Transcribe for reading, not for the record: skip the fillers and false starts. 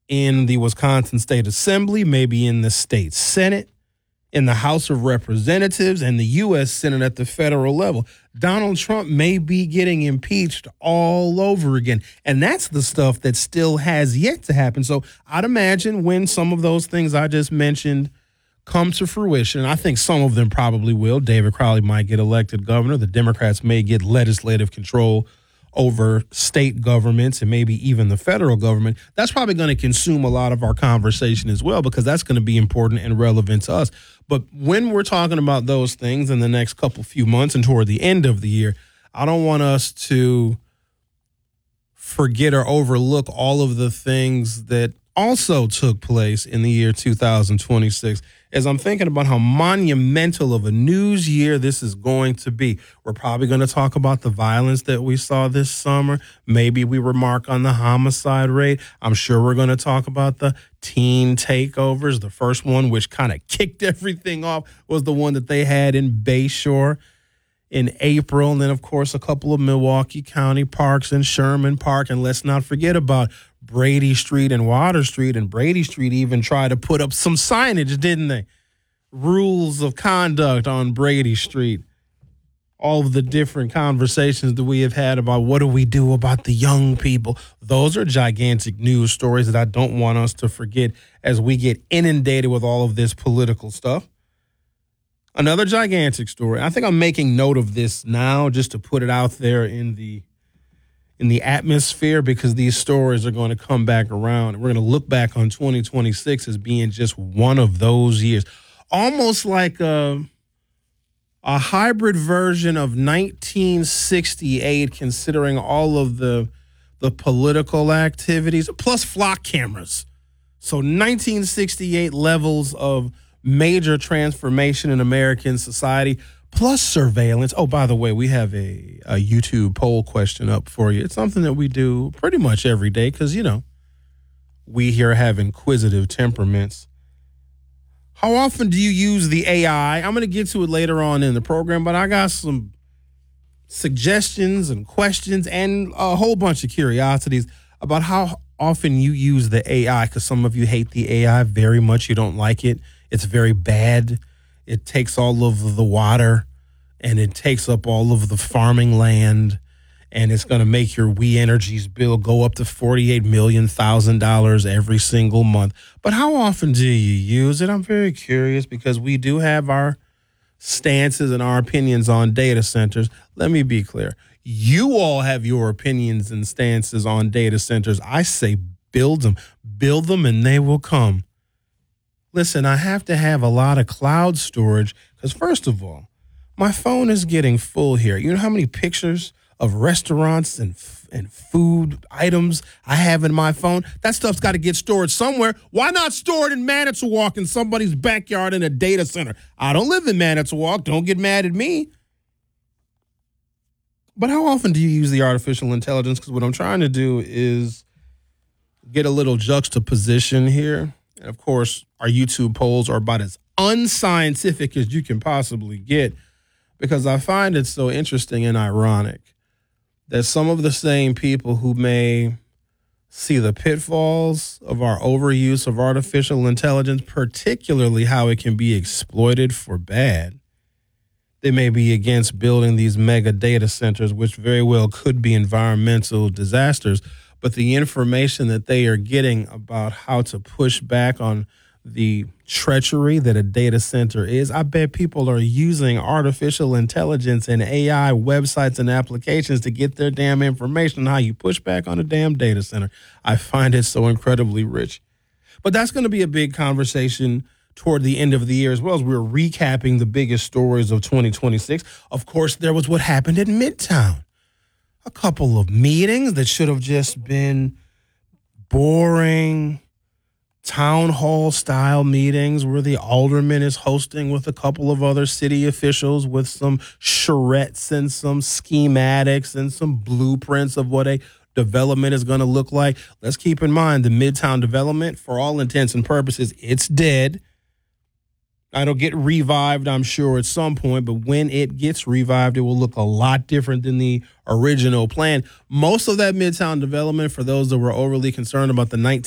in the Wisconsin State Assembly, maybe in the state Senate, in the House of Representatives, and the U.S. Senate at the federal level. Donald Trump may be getting impeached all over again. And that's the stuff that still has yet to happen. So I'd imagine when some of those things I just mentioned come to fruition, I think some of them probably will. David Crowley might get elected governor. The Democrats may get legislative control over state governments and maybe even the federal government. That's probably going to consume a lot of our conversation as well, because that's going to be important and relevant to us. But when we're talking about those things in the next few months and toward the end of the year, I don't want us to forget or overlook all of the things that also took place in the year 2026. As I'm thinking about how monumental of a news year this is going to be, we're probably going to talk about the violence that we saw this summer. Maybe we remark on the homicide rate. I'm sure we're going to talk about the teen takeovers. The first one, which kind of kicked everything off, was the one that they had in Bayshore in April. And then, of course, a couple of Milwaukee County parks and Sherman Park. And let's not forget about Brady Street and Water Street. And Brady Street even tried to put up some signage, didn't they? Rules of conduct on Brady Street. All of the different conversations that we have had about what do we do about the young people. Those are gigantic news stories that I don't want us to forget as we get inundated with all of this political stuff. Another gigantic story. I think I'm making note of this now just to put it out there in the atmosphere, because these stories are going to come back around. We're going to look back on 2026 as being just one of those years. Almost like a hybrid version of 1968, considering all of the political activities, plus flock cameras. So 1968 levels of major transformation in American society, plus surveillance. Oh, by the way, we have a YouTube poll question up for you. It's something that we do pretty much every day because, we here have inquisitive temperaments. How often do you use the AI? I'm going to get to it later on in the program, but I got some suggestions and questions and a whole bunch of curiosities about how often you use the AI, because some of you hate the AI very much. You don't like it. It's very bad. It takes all of the water and it takes up all of the farming land, and it's going to make your We Energies bill go up to $48 million every single month. But how often do you use it? I'm very curious, because we do have our stances and our opinions on data centers. Let me be clear. You all have your opinions and stances on data centers. I say build them and they will come. Listen, I have to have a lot of cloud storage because, first of all, my phone is getting full here. You know how many pictures of restaurants and food items I have in my phone? That stuff's got to get stored somewhere. Why not store it in Manitowoc in somebody's backyard in a data center? I don't live in Manitowoc. Don't get mad at me. But how often do you use the artificial intelligence? Because what I'm trying to do is get a little juxtaposition here. And of course, our YouTube polls are about as unscientific as you can possibly get, because I find it so interesting and ironic that some of the same people who may see the pitfalls of our overuse of artificial intelligence, particularly how it can be exploited for bad, they may be against building these mega data centers, which very well could be environmental disasters. But the information that they are getting about how to push back on the treachery that a data center is, I bet people are using artificial intelligence and AI websites and applications to get their damn information on how you push back on a damn data center. I find it so incredibly rich. But that's going to be a big conversation toward the end of the year, as well as we're recapping the biggest stories of 2026. Of course, there was what happened at Midtown. A couple of meetings that should have just been boring town hall style meetings where the alderman is hosting with a couple of other city officials with some charrettes and some schematics and some blueprints of what a development is going to look like. Let's keep in mind the Midtown development, for all intents and purposes, it's dead. It'll get revived, I'm sure, at some point, but when it gets revived, it will look a lot different than the original plan. Most of that Midtown development, for those that were overly concerned about the